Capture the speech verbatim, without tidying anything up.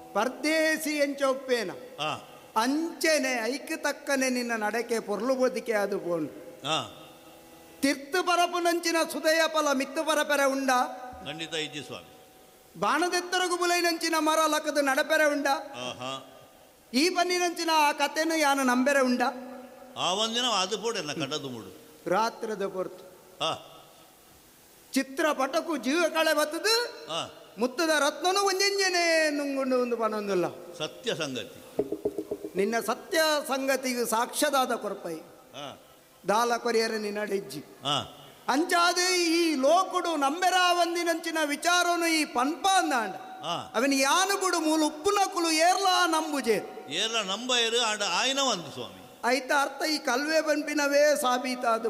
ಪರ್ದೇಸಿ ಎಂಚ ಒಪ್ಪೇನ ಆ ಅಂಚೆನೆ ಐಕ್ಯ ತಕ್ಕನೆ ನಿನ್ನ ನಡಕೆ ಪೊರ್ಲು ಬದುಕೆ ಅದು ಬೋಂಡು ಆ ತಿರ್ತು ಪರಪು ನಂಚಿನ ಸುದಯ ಫಲ ಮಿತ್ತು ಪರಪೆರೆ ಉಂಡ ಖಂಡಿತ ಇಜ್ಜಿ ಸ್ವಾಮಿ. ಬಾಣದೆತ್ತರಗು ಬುಲೈ ನಂಚಿನ ಮರ ಲಕ್ಕದು ನಡಪೆರೆ ಉಂಡ ಆಹಾ ಈ ಬನ್ನಿನಂಚಿನ ಆ ಕಥೆನು ಯಾನು ನಂಬೆರೆ ಉಂಡ ಆ ಒಂದಿನ ಅದು ಪೋಡೆಲ್ಲ ಕಡದು ಮೂಡು ರಾತ್ರದ ಪೊರ್ತು ಆ ಚಿತ್ರಪಟಕು ಜೀವ ಕಳೆ ಬತ್ತದು ಆ ಮುತ್ತದ ರತ್ನನು ಒಂಜೆಂಜನೆ ನುಂಗುಂಡು ಒಂದು ಪನೊಂದಿಲ್ಲ ಸತ್ಯ ಸಂಗತಿ. ನಿನ್ನ ಸತ್ಯ ಸಂಗತಿಗೆ ಸಾಕ್ಷ್ಯದಾದ ಕೊರಪೈ ಆ ದಾಲ ಕೊರಿಯರ ನಿನ್ನ ಡೆಜ್ಜಿ ಆ ಅಂಚಾದೆ ಈ ಲೋಕುಡು ನಂಬೆರ ಒಂದಿನಂಚಿನ ವಿಚಾರನು ಈ ಪನ್ಪ ಅಂದಾಂಡ ಆ ಅವನ್ ಯಾನು ಬುಡು ಮೂಲು ಉಪ್ಪುನ ಕುಲು ಏರ್ಲಾ ನಂಬುಜೆ ಏರ್ಲ ನಂಬ ಏರು ಆಡ ಆಯ್ನ ಒಂದು ಸ್ವಾಮಿ. ಐತ ಅರ್ಥ ಈ ಕಲ್ವೆ ಪನ್ಪಿನವೇ ಸಾಬೀತಾದು